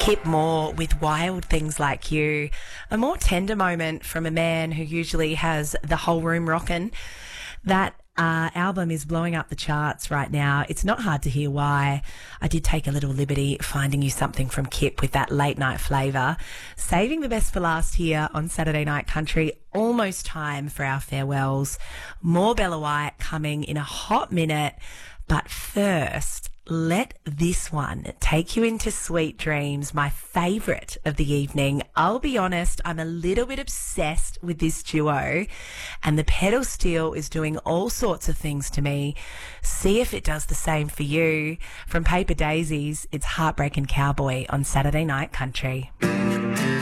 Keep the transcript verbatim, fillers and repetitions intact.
Kip Moore with Wild Things Like You. A more tender moment from a man who usually has the whole room rocking. That uh, album is blowing up the charts right now. It's not hard to hear why. I did take a little liberty finding you something from Kip with that late night flavour. Saving the best for last here on Saturday Night Country. Almost time for our farewells. More Bella White coming in a hot minute. But first, let this one take you into sweet dreams, my favourite of the evening. I'll be honest, I'm a little bit obsessed with this duo, and the pedal steel is doing all sorts of things to me. See if it does the same for you. From Paper Daisies, it's Heartbreaking Cowboy on Saturday Night Country.